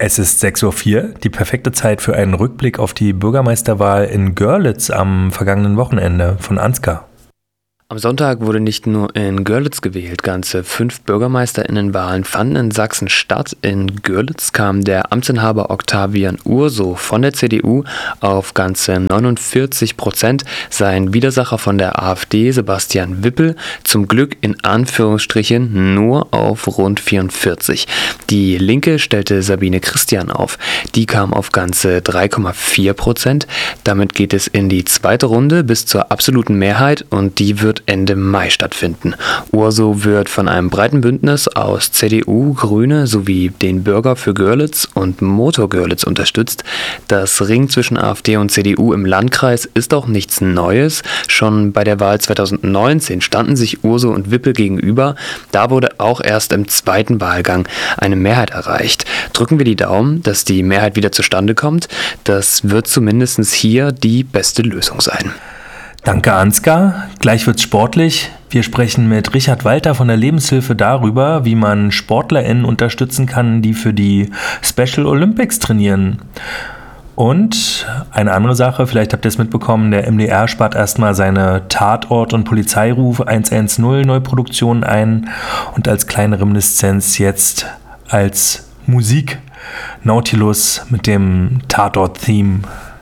Es ist 6:04 Uhr, die perfekte Zeit für einen Rückblick auf die Bürgermeisterwahl in Görlitz am vergangenen Wochenende von Ansgar. Am Sonntag wurde nicht nur in Görlitz gewählt, ganze 5 BürgermeisterInnenwahlen fanden in Sachsen statt. In Görlitz kam der Amtsinhaber Octavian Urso von der CDU auf ganze 49%, sein Widersacher von der AfD Sebastian Wippel zum Glück in Anführungsstrichen nur auf rund 44%. Die Linke stellte Sabine Christian auf, die kam auf ganze 3,4%. Damit geht es in die zweite Runde bis zur absoluten Mehrheit und die wird Ende Mai stattfinden. Urso wird von einem breiten Bündnis aus CDU, Grüne sowie den Bürger für Görlitz und Motor Görlitz unterstützt. Das Ringen zwischen AfD und CDU im Landkreis ist auch nichts Neues. Schon bei der Wahl 2019 standen sich Urso und Wippel gegenüber. Da wurde auch erst im zweiten Wahlgang eine Mehrheit erreicht. Drücken wir die Daumen, dass die Mehrheit wieder zustande kommt. Das wird zumindest hier die beste Lösung sein. Danke, Ansgar. Gleich wird's sportlich. Wir sprechen mit Richard Walter von der Lebenshilfe darüber, wie man SportlerInnen unterstützen kann, die für die Special Olympics trainieren. Und eine andere Sache, vielleicht habt ihr es mitbekommen, der MDR spart erstmal seine Tatort- und Polizeiruf 110 Neuproduktion ein und als kleine Reminiszenz jetzt als Musik Nautilus mit dem Tatort-Theme.